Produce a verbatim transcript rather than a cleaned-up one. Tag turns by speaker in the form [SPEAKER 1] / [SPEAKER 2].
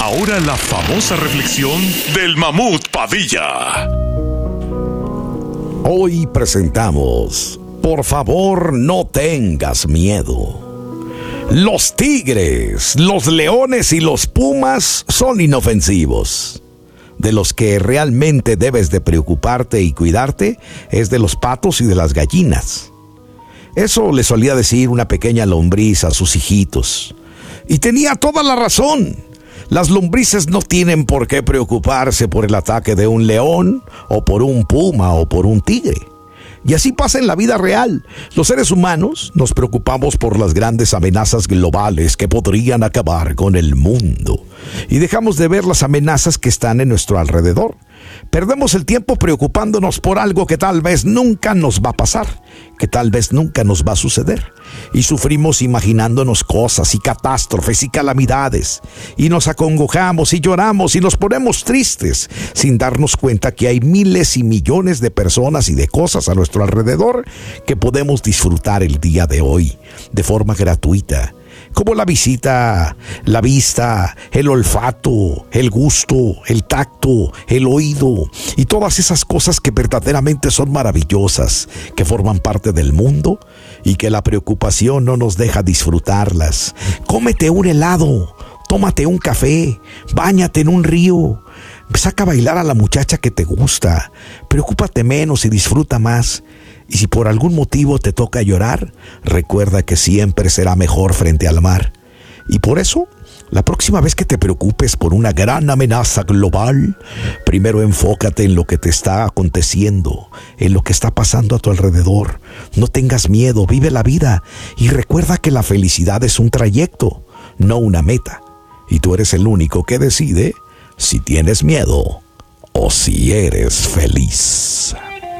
[SPEAKER 1] Ahora la famosa reflexión del Mamut Padilla.
[SPEAKER 2] Hoy presentamos, por favor no tengas miedo. Los tigres, los leones y los pumas son inofensivos. De los que realmente debes de preocuparte y cuidarte es de los patos y de las gallinas. Eso le solía decir una pequeña lombriz a sus hijitos. Y tenía toda la razón. Las lombrices no tienen por qué preocuparse por el ataque de un león, o por un puma, o por un tigre. Y así pasa en la vida real. Los seres humanos nos preocupamos por las grandes amenazas globales que podrían acabar con el mundo. Y dejamos de ver las amenazas que están en nuestro alrededor. Perdemos el tiempo preocupándonos por algo que tal vez nunca nos va a pasar, que tal vez nunca nos va a suceder. Y sufrimos imaginándonos cosas y catástrofes y calamidades. Y nos acongojamos y lloramos y nos ponemos tristes sin darnos cuenta que hay miles y millones de personas y de cosas a nuestro alrededor que podemos disfrutar el día de hoy de forma gratuita. Como la visita, la vista, el olfato, el gusto, el tacto, el oído y todas esas cosas que verdaderamente son maravillosas, que forman parte del mundo y que la preocupación no nos deja disfrutarlas. Cómete un helado, tómate un café, báñate en un río, saca a bailar a la muchacha que te gusta, preocúpate menos y disfruta más. Y si por algún motivo te toca llorar, recuerda que siempre será mejor frente al mar. Y por eso, la próxima vez que te preocupes por una gran amenaza global, primero enfócate en lo que te está aconteciendo, en lo que está pasando a tu alrededor. No tengas miedo, vive la vida y recuerda que la felicidad es un trayecto, no una meta. Y tú eres el único que decide si tienes miedo o si eres feliz.